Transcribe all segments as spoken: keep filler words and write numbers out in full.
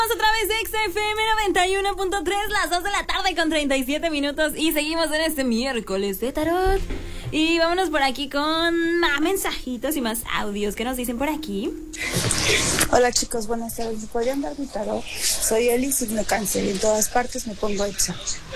Otra vez de X F M noventa y uno punto tres, las dos de la tarde con treinta y siete minutos, y seguimos en este miércoles de tarot. Y vámonos por aquí con más mensajitos y más audios. ¿Qué nos dicen por aquí? Hola chicos, buenas tardes. ¿Me podrían dar mi tarot? Soy Eli, signo Cáncer, y en todas partes me pongo hecha.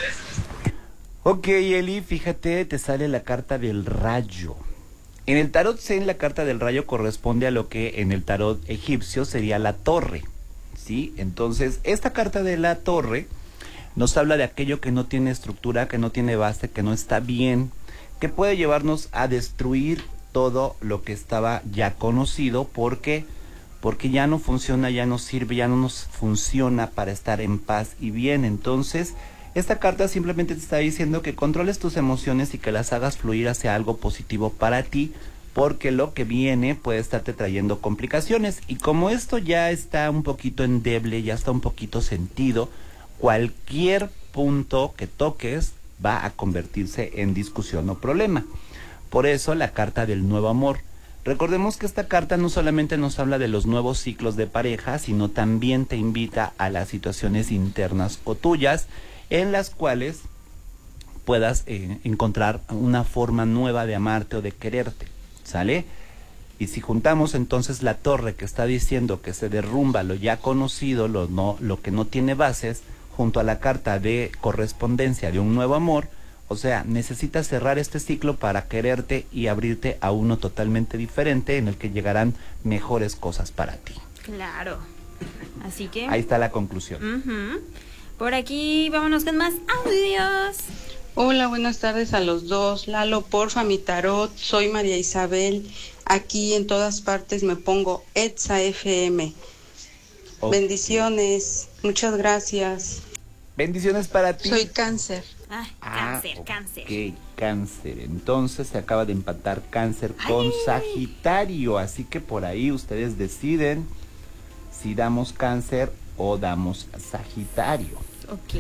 Ok, Eli, fíjate, te sale la carta del rayo. En el tarot Zen, la carta del rayo corresponde a lo que en el tarot egipcio sería la torre, ¿sí? Entonces, esta carta de la torre nos habla de aquello que no tiene estructura, que no tiene base, que no está bien, que puede llevarnos a destruir todo lo que estaba ya conocido, porque porque ya no funciona, ya no sirve, ya no nos funciona para estar en paz y bien. Entonces, esta carta simplemente te está diciendo que controles tus emociones y que las hagas fluir hacia algo positivo para ti, porque lo que viene puede estarte trayendo complicaciones. Y como esto ya está un poquito endeble, ya está un poquito sentido, cualquier punto que toques va a convertirse en discusión o problema. Por eso la carta del nuevo amor. Recordemos que esta carta no solamente nos habla de los nuevos ciclos de pareja, sino también te invita a las situaciones internas o tuyas, en las cuales puedas eh, encontrar una forma nueva de amarte o de quererte, ¿sale? Y si juntamos entonces la torre que está diciendo que se derrumba lo ya conocido, lo, no, lo que no tiene bases, junto a la carta de correspondencia de un nuevo amor, o sea, necesitas cerrar este ciclo para quererte y abrirte a uno totalmente diferente en el que llegarán mejores cosas para ti. Claro. Así que... ahí está la conclusión. Uh-huh. Por aquí vámonos con más audios. Hola, buenas tardes a los dos. Lalo, porfa, mi tarot. Soy María Isabel. Aquí en todas partes me pongo Etsa F M. Okay. Bendiciones. Muchas gracias. Bendiciones para ti. Soy Cáncer. Ah, cáncer, ah, cáncer. Ok, cáncer. Entonces se acaba de empatar cáncer con Ay. Sagitario. Así que por ahí ustedes deciden si damos cáncer o damos Sagitario. Ok.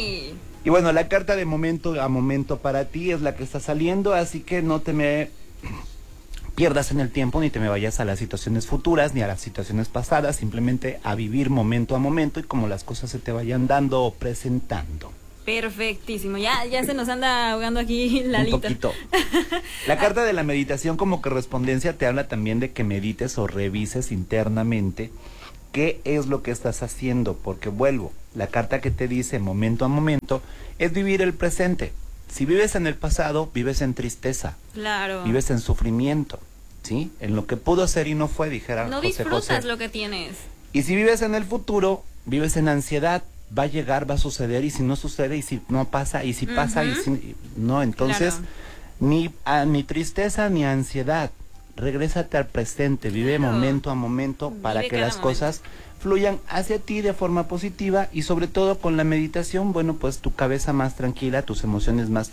Y bueno, la carta de momento a momento para ti es la que está saliendo, así que no te me pierdas en el tiempo, ni te me vayas a las situaciones futuras, ni a las situaciones pasadas, simplemente a vivir momento a momento y como las cosas se te vayan dando o presentando. Perfectísimo, ya, ya se nos anda ahogando aquí Lalito. Un poquito. La carta de la meditación como correspondencia te habla también de que medites o revises internamente qué es lo que estás haciendo, porque vuelvo, la carta que te dice momento a momento es vivir el presente. Si vives en el pasado, vives en tristeza. Claro. Vives en sufrimiento, ¿sí? En lo que pudo ser y no fue, dijera No José disfrutas José. lo que tienes. Y si vives en el futuro, vives en ansiedad. Va a llegar, va a suceder, y si no sucede, y si no pasa, y si uh-huh. pasa, y si no, entonces claro. ni, a, ni tristeza ni ansiedad. Regrésate al presente, vive claro. momento a momento vive para que las momento. cosas fluyan hacia ti de forma positiva, y sobre todo con la meditación, bueno, pues tu cabeza más tranquila, tus emociones más